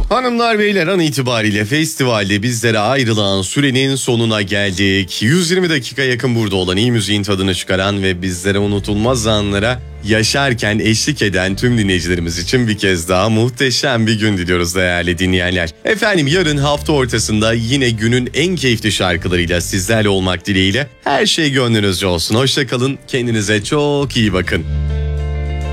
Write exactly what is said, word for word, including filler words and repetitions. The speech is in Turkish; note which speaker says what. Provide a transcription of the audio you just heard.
Speaker 1: Hanımlar beyler, an itibariyle festivalde bizlere ayrılan sürenin sonuna geldik. yüz yirmi dakika yakın burada olan, iyi müziğin tadını çıkaran ve bizlere unutulmaz anlara yaşarken eşlik eden tüm dinleyicilerimiz için bir kez daha muhteşem bir gün diliyoruz değerli dinleyenler. Efendim, yarın hafta ortasında yine günün en keyifli şarkılarıyla sizlerle olmak dileğiyle her şey gönlünüzce olsun. Hoşça kalın, kendinize çok iyi bakın.